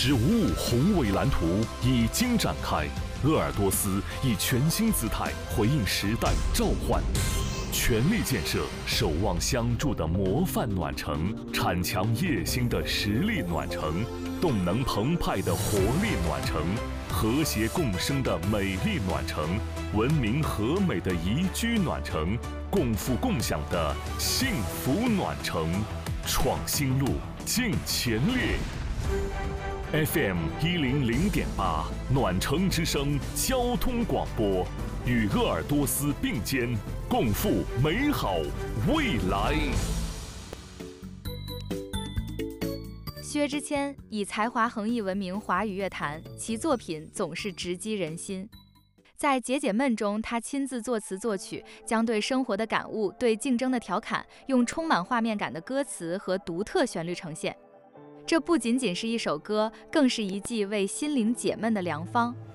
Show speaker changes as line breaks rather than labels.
15五宏伟蓝图已经展开，鄂尔多斯以全新姿态回应时代召唤，全力建设守望相助的模范暖城，铲强业兴的实力暖城，动能澎湃的活力暖城，和谐共生的美丽暖城，文明和美的宜居暖城，共富共享的幸福暖城。创新路，尽前列。FM 100.8暖城之声交通广播，与鄂尔多斯并肩，共赴美好未来。
薛之谦以才华横溢闻名华语乐坛，其作品总是直击人心。在《解解闷》中，他亲自作词作曲，将对生活的感悟、对竞争的调侃，用充满画面感的歌词和独特旋律呈现。这不仅仅是一首歌，更是一剂为心灵解闷的良方。